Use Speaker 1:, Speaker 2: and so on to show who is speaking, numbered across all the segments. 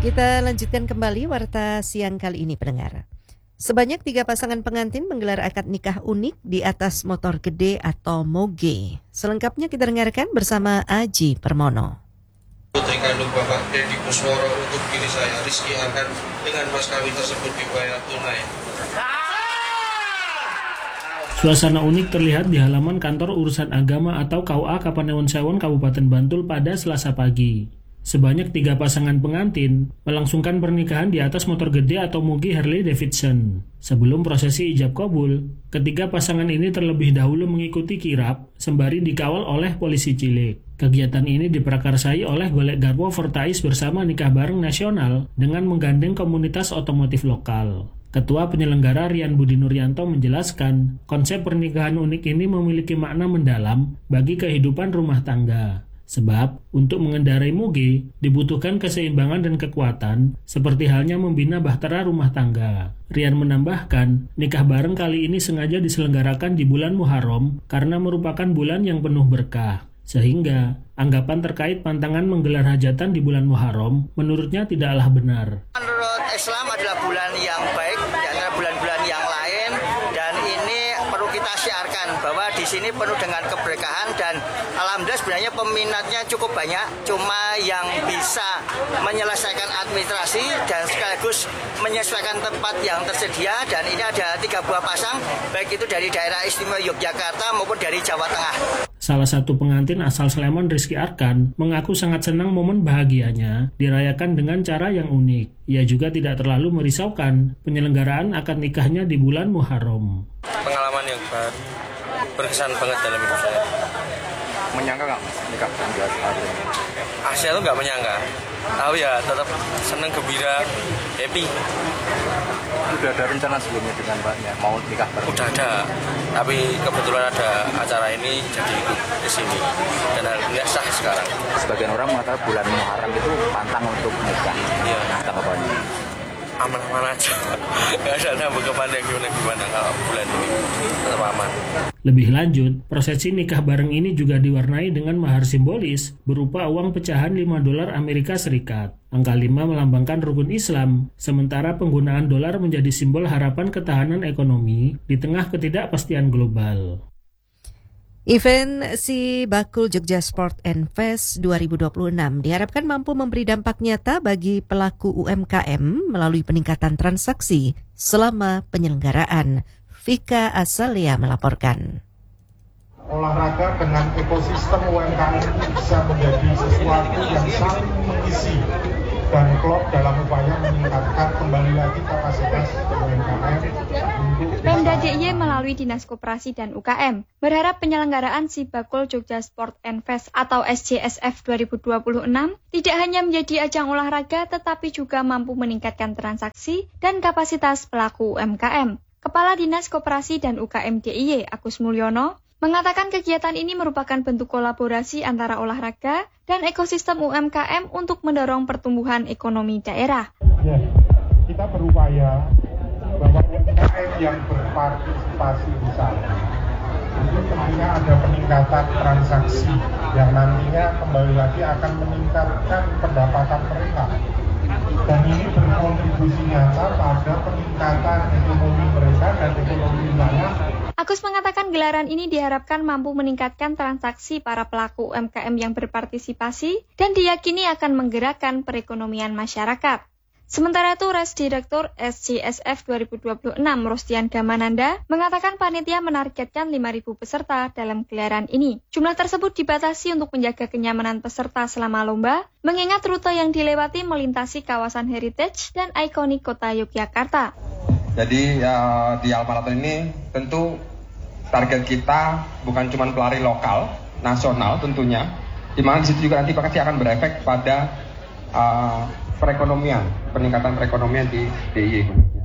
Speaker 1: Kita lanjutkan kembali warta siang kali ini, pendengar. Sebanyak 3 pasangan pengantin menggelar akad nikah unik di atas motor gede atau moge. Selengkapnya kita dengarkan bersama Aji Permono.
Speaker 2: Putri kandung Bapak Deddy Kusworo untuk diri saya, Rizky Arkan, dengan mas kawin tersebut dibayar tunai.
Speaker 3: Suasana unik terlihat di halaman kantor urusan agama atau KUA Kapanewon Sewon, Kabupaten Bantul pada Selasa pagi. Sebanyak 3 pasangan pengantin melangsungkan pernikahan di atas motor gede atau moge Harley Davidson. Sebelum prosesi ijab kabul, ketiga pasangan ini terlebih dahulu mengikuti kirap sembari dikawal oleh polisi cilik. Kegiatan ini diprakarsai oleh Golek Garwo Vertais bersama Nikah Bareng Nasional dengan menggandeng komunitas otomotif lokal. Ketua penyelenggara Rian Budi Nuryanto menjelaskan, konsep pernikahan unik ini memiliki makna mendalam bagi kehidupan rumah tangga. Sebab, untuk mengendarai moge dibutuhkan keseimbangan dan kekuatan, seperti halnya membina bahtera rumah tangga. Rian menambahkan, nikah bareng kali ini sengaja diselenggarakan di bulan Muharram karena merupakan bulan yang penuh berkah. Sehingga, anggapan terkait pantangan menggelar hajatan di bulan Muharram menurutnya tidaklah benar.
Speaker 4: Menurut Islam adalah bulan yang baik di antara bulan-bulan yang lain, dan ini perlu kita syiarkan bahwa di sini penuh dengan keberkahan, dan alhamdulillah sebenarnya peminatnya cukup banyak, cuma yang bisa menyelesaikan administrasi dan sekaligus menyesuaikan tempat yang tersedia, dan ini ada 3 buah pasang, baik itu dari daerah istimewa Yogyakarta maupun dari Jawa Tengah.
Speaker 3: Salah satu pengantin asal Sleman, Rizky Arkan, mengaku sangat senang momen bahagianya dirayakan dengan cara yang unik. Ia juga tidak terlalu merisaukan penyelenggaraan akad nikahnya di bulan Muharram.
Speaker 2: Pengalaman yang baru, berkesan banget dalam hidup saya.
Speaker 5: Menyangka nggak nikah tanggal hari ini?
Speaker 2: Asya tuh nggak menyangka, tahu ya tetap senang, gembira, happy.
Speaker 5: Sudah ada rencana sebelumnya dengan mbaknya mau nikah bareng?
Speaker 2: Udah ada, tapi kebetulan ada acara ini jadi ikut ke sini dan alhamdulillah sah sekarang.
Speaker 5: Sebagian orang mengatakan bulan Muharram itu pantang untuk nikah.
Speaker 2: Iya.
Speaker 5: Tanggapannya?
Speaker 2: Aman-aman aja, nggak ada tanggapan yang gimana kalau bulan ini tetap aman.
Speaker 3: Lebih lanjut, prosesi nikah bareng ini juga diwarnai dengan mahar simbolis berupa uang pecahan $5 Amerika Serikat. Angka 5 melambangkan rukun Islam, sementara penggunaan dolar menjadi simbol harapan ketahanan ekonomi di tengah ketidakpastian global.
Speaker 1: Event Si Bakul Jogja Sport and Fest 2026 diharapkan mampu memberi dampak nyata bagi pelaku UMKM melalui peningkatan transaksi selama penyelenggaraan. Vika Asalia melaporkan.
Speaker 6: Olahraga dengan ekosistem UMKM itu bisa menjadi sesuatu yang saling mengisi dan klop dalam upaya meningkatkan kembali lagi kapasitas UMKM.
Speaker 7: Pemda DIY melalui Dinas Koperasi dan UKM berharap penyelenggaraan Si Bakul Jogja Sport and Fest atau SJSF 2026 tidak hanya menjadi ajang olahraga tetapi juga mampu meningkatkan transaksi dan kapasitas pelaku UMKM. Kepala Dinas Koperasi dan UKM DIY Agus Mulyono mengatakan kegiatan ini merupakan bentuk kolaborasi antara olahraga dan ekosistem UMKM untuk mendorong pertumbuhan ekonomi daerah.
Speaker 6: Ya, kita berupaya bahwa UMKM yang berpartisipasi di sana itu tentunya ada peningkatan transaksi yang nantinya kembali lagi akan meningkatkan pendapatan mereka. Dan ini berkontribusi nyata pada peningkatan ekonomi mereka dan ekonomi wilayah.
Speaker 7: Agus mengatakan gelaran ini diharapkan mampu meningkatkan transaksi para pelaku UMKM yang berpartisipasi dan diyakini akan menggerakkan perekonomian masyarakat. Sementara itu, Res Direktur SJSF 2026 Rostian Gamananda mengatakan panitia menargetkan 5.000 peserta dalam gelaran ini. Jumlah tersebut dibatasi untuk menjaga kenyamanan peserta selama lomba, mengingat rute yang dilewati melintasi kawasan heritage dan ikonik kota Yogyakarta.
Speaker 8: Jadi di Almarathon ini tentu target kita bukan cuma pelari lokal, nasional tentunya, di mana di situ juga nanti pasti akan berefek pada perekonomian, peningkatan perekonomian di DIY.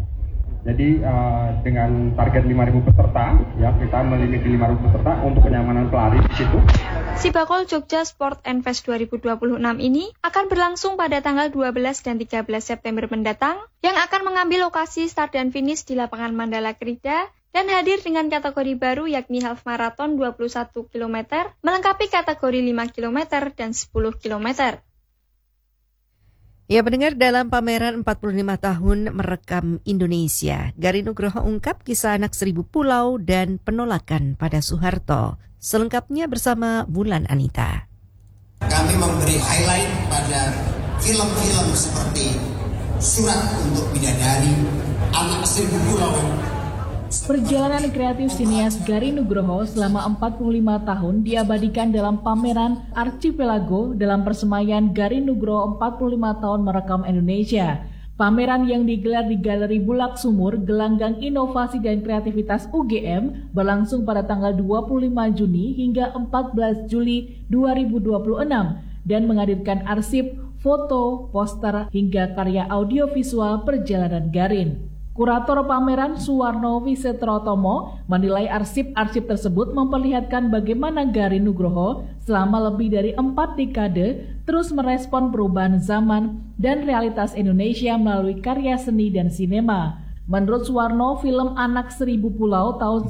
Speaker 8: Jadi dengan target 5.000 peserta, ya kita melimiti 5.000 peserta untuk kenyamanan pelari di situ.
Speaker 7: Si Bakul Jogja Sport and Fest 2026 ini akan berlangsung pada tanggal 12 dan 13 September mendatang, yang akan mengambil lokasi start dan finish di lapangan Mandala Krida dan hadir dengan kategori baru yakni half marathon 21 km, melengkapi kategori 5 km dan 10 km.
Speaker 1: Ya, pendengar, dalam pameran 45 tahun merekam Indonesia, Garin Nugroho ungkap kisah anak 1000 pulau dan penolakan pada Soeharto. Selengkapnya bersama Bulan Anita.
Speaker 9: Kami memberi highlight pada film-film seperti Surat untuk Bidadari, Anak 1000 Pulau.
Speaker 10: Perjalanan kreatif sinias Garin Nugroho selama 45 tahun diabadikan dalam pameran Archipelago dalam persemaian Garin Nugroho 45 tahun merekam Indonesia. Pameran yang digelar di Galeri Bulak Sumur, Gelanggang Inovasi dan Kreativitas UGM berlangsung pada tanggal 25 Juni hingga 14 Juli 2026 dan menghadirkan arsip, foto, poster hingga karya audiovisual perjalanan Garin. Kurator pameran Suwarno Wisetrotomo menilai arsip-arsip tersebut memperlihatkan bagaimana Garin Nugroho selama lebih dari 4 dekade terus merespon perubahan zaman dan realitas Indonesia melalui karya seni dan sinema. Menurut Suwarno, film Anak 1000 Pulau tahun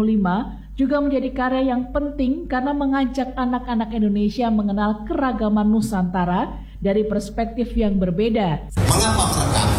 Speaker 10: 95 juga menjadi karya yang penting karena mengajak anak-anak Indonesia mengenal keragaman Nusantara dari perspektif yang berbeda.
Speaker 9: Mengapa merekam?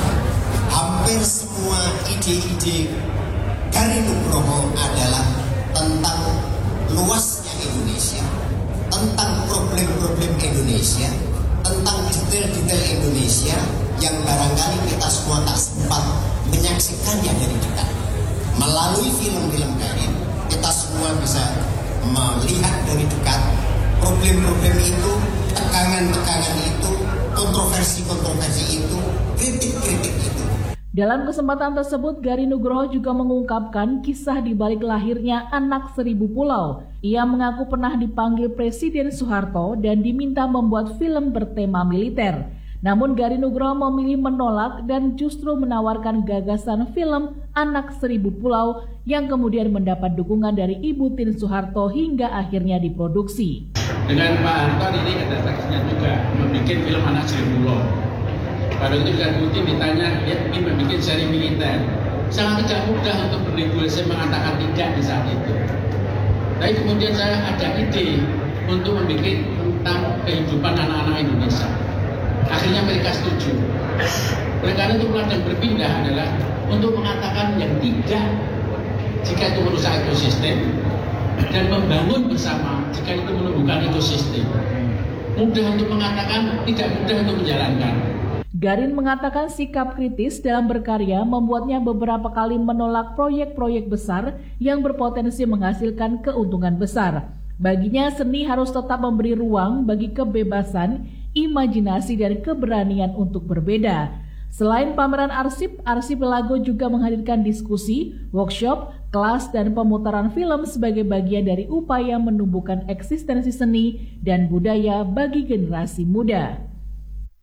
Speaker 9: Hampir semua ide-ide Garin Nugroho adalah tentang luasnya Indonesia, tentang problem-problem Indonesia, tentang detail-detail Indonesia yang barangkali kita semua tak sempat menyaksikannya dari dekat. Melalui film-film Garin, kita semua bisa melihat dari dekat problem-problem itu, tekangan-tekangan itu, kontroversi-kontroversi itu, kritik-kritik itu.
Speaker 10: Dalam kesempatan tersebut, Garin Nugroho juga mengungkapkan kisah di balik lahirnya Anak 1000 Pulau. Ia mengaku pernah dipanggil Presiden Soeharto dan diminta membuat film bertema militer. Namun Garin Nugroho memilih menolak dan justru menawarkan gagasan film Anak 1000 Pulau yang kemudian mendapat dukungan dari Ibu Tien Soeharto hingga akhirnya diproduksi.
Speaker 11: Dengan Pak Harto ini ada saksinya juga membuat film Anak 1000 Pulau. Pada itu Putin ditanya, dia ingin membuat seri militer. Sangat tidak mudah untuk bernegosiasi mengatakan tidak di saat itu. Tapi kemudian saya ada ide untuk membuat tentang kehidupan anak-anak Indonesia. Akhirnya mereka setuju. Oleh karena itu yang berpindah adalah untuk mengatakan yang tidak jika itu merusak ekosistem dan membangun bersama jika itu menumbuhkan ekosistem. Mudah untuk mengatakan, tidak mudah untuk menjalankan.
Speaker 10: Garin mengatakan sikap kritis dalam berkarya membuatnya beberapa kali menolak proyek-proyek besar yang berpotensi menghasilkan keuntungan besar. Baginya seni harus tetap memberi ruang bagi kebebasan, imajinasi dan keberanian untuk berbeda. Selain pameran arsip, Archipelago juga menghadirkan diskusi, workshop, kelas dan pemutaran film sebagai bagian dari upaya menumbuhkan eksistensi seni dan budaya bagi generasi muda.